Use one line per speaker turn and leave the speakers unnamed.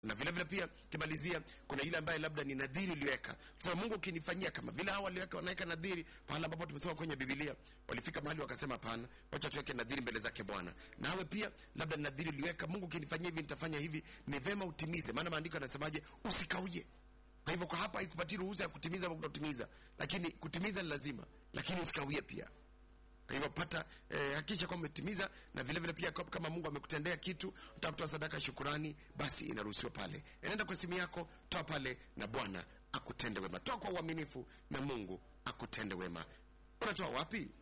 Na vile vile pia kimalizia, kuna ile ambaye labda ni nadhiri uliweka. Sasa Mungu ukinifanyia kama vile hao waliweka, wanaweka nadhiri pale ambapo tumesoma kwenye Biblia, walifika mahali wakasema hapana, wacha tuweke nadhiri mbele zake Bwana. Nawe pia labda nadhiri uliweka, Mungu ukinifanyia hivi nitafanya hivi, ni vema utimize, maana maandiko yanasemaje? Usikawie. Kwa hivyo kwa hapa haikupatii ruhusa ya kutimiza au kutotimiza, lakini kutimiza ni lazima, lakini usikawie pia. Kwa hivyo pata hakikisha kwamba umetimiza, na vile vile pia kama Mungu amekutendea kitu, utakutoa sadaka shukrani, basi inaruhusiwa pale. Nenda kwa simu yako, toa pale na Bwana akutende wema. Toa kwa uaminifu na Mungu akutende wema. Unatoa wapi?